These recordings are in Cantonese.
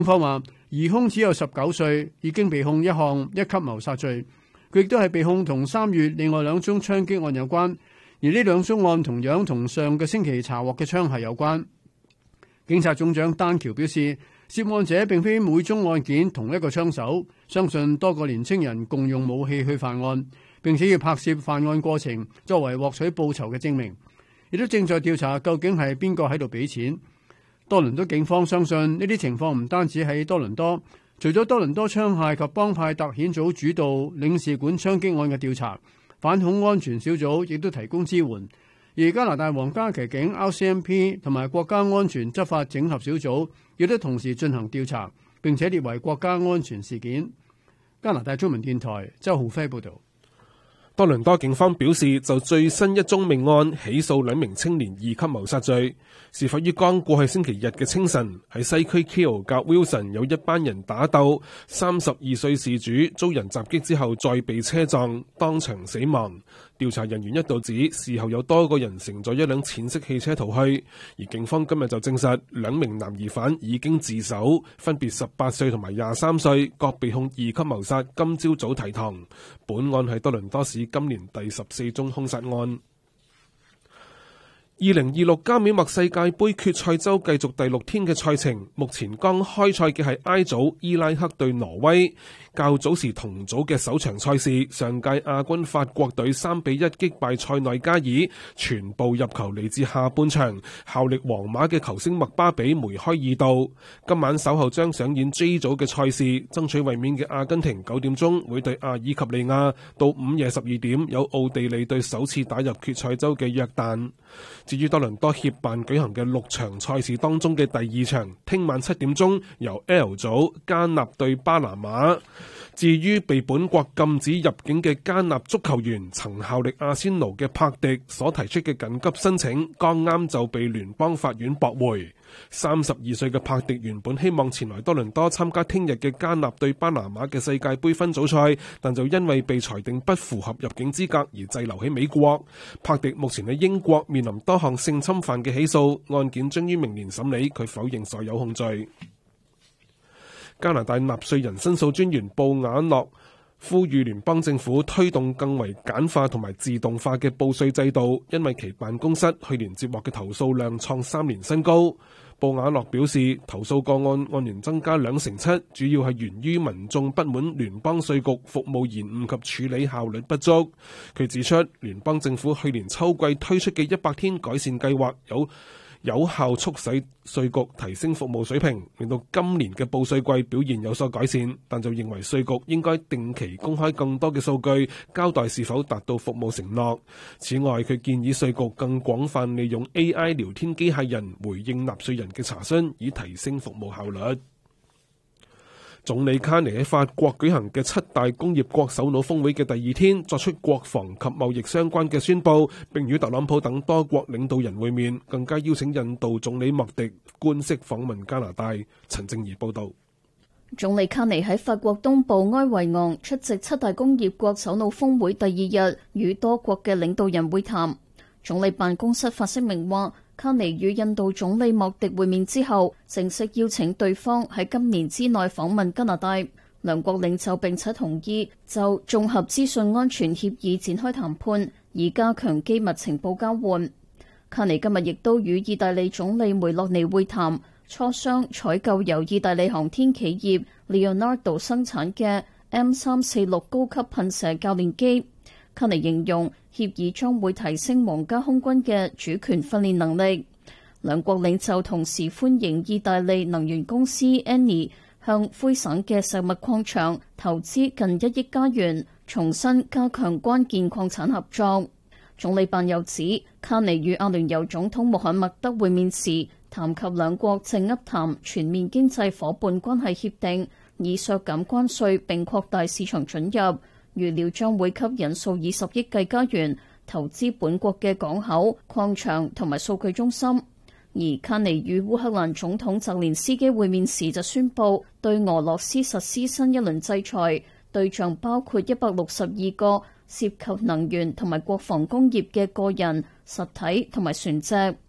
警方話疑兇只有19歲，已經被控一項一級謀殺罪。佢亦都係被控同3月另外2宗槍擊案有關，而呢2宗案同樣同上個星期查獲嘅槍械有關。警察總長丹橋表示，涉案者並非每宗案件同一個槍手，相信多個年青人共用武器去犯案，並且要拍攝犯案過程作為獲取報酬嘅證明，亦都正在調查究竟係邊個喺度俾錢。多倫多警方相信呢啲情況唔單止喺多倫多，除咗多倫多槍械及幫派特遣組主導領事館槍擊案嘅調查，反恐安全小組亦都提供支援。而加拿大皇家騎警 RCMP 同埋國家安全執法整合小組亦都同時進行調查，並且列為國家安全事件。加拿大中文電台周浩輝報導。 多倫多警方表示，就最新一宗命案起訴2名青年2級謀殺罪，事發於剛過去星期日嘅清晨，喺西區 Keele 格 Wilson 有一班人打鬥，32歲事主遭人襲擊之後再被車撞，當場死亡。調查人員一度指，事後有多個人乘咗一輛淺色汽車逃去，而警方今日就證實2名男疑犯已經自首，分別18歲同埋23歲，各被控2級謀殺，今朝早提堂。本案係多倫多市今年第14宗兇殺案。2026加冕麥世界盃決賽周繼續第6天嘅賽程，目前剛開賽嘅係 I 組伊拉克對挪威。較早時同組嘅首場賽事，上屆亞軍法國隊3-1擊敗塞內加爾，全部入球嚟自下半場，效力皇馬嘅球星麥巴比梅開2度。今晚稍後將上演 J 組嘅賽事，爭取衛冕嘅阿根廷9點鐘會對阿爾及利亞，到午夜12點有奧地利對首次打入決賽周嘅約旦。至於多倫多協辦舉行嘅6場賽事當中嘅第2場，聽晚7點鐘由 L 組加納對巴拿馬。至於被本國禁止入境嘅加納足球員，曾效力阿仙奴嘅柏迪所提出嘅緊急申請，剛啱就被聯邦法院駁回。32歲嘅柏迪原本希望前來多倫多參加聽日嘅加納對巴拿馬嘅世界盃分組賽，但就因為被裁定不符合入境資格而滯留喺美國。柏迪目前喺英國面臨多項性侵犯嘅起訴，案件將於明年審理，佢否認所有控罪。加拿大納稅人申訴專員布瓦諾呼籲聯邦政府推動更為簡化同埋自動化嘅報稅制度，因為其辦公室去年接獲嘅投訴量創3年新高。布瓦諾表示，投訴個案按年增加27%，主要係源於民眾不滿聯邦稅局服務延誤及處理效率不足。佢指出，聯邦政府去年秋季推出嘅100天改善計劃有效促使稅局提升服務水平，令到今年嘅報稅季表現有所改善，但就認為稅局應該定期公開更多嘅數據，交代是否達到服務承諾。此外，佢建議稅局更廣泛利用 AI 聊天機械人回應納稅人嘅查詢，以提升服務效率。總理卡尼喺法國舉行嘅7大工業國首腦峰會嘅第2天，作出國防及貿易相關嘅宣佈，並與特朗普等多國領導人會面，更加邀請印度總理莫迪官式訪問加拿大。陳正儀報道。 總理卡尼喺法國東部埃維昂出席7大工業國首腦峰會第2日，與多國嘅領導人會談。總理辦公室發聲明話，卡尼與印度總理莫迪會面之後，正式邀請對方喺今年之內訪問加拿大。兩國領袖並且同意就綜合資訊安全協議展開談判，以加強機密情報交換。卡尼今日亦都與意大利總理梅洛尼會談，磋商採購由意大利航天企業 Leonardo 生產嘅 M346 高級噴射教練機。卡尼形容協議將會提升皇家空軍嘅主權訓練能力。兩國領袖同時歡迎意大利能源公司 Eni 向魁省嘅石墨礦場投資近1億加元，重新加強關鍵礦產合作。總理辦又指，卡尼與阿聯酋總統穆罕默德會面時，談及兩國正洽談全面經濟夥伴關係協定，以削減關稅並擴大市場准入。預料將會吸引數以10億計加元投資本國嘅港口、礦場同埋數據中心。而卡尼與烏克蘭總統澤連斯基會面時就宣布對俄羅斯實施新一輪制裁，對象包括162個涉及能源同埋國防工業嘅個人、實體同埋船隻。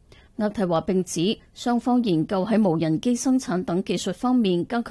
渥太華並指雙方研究喺無人機生產等技術方面加強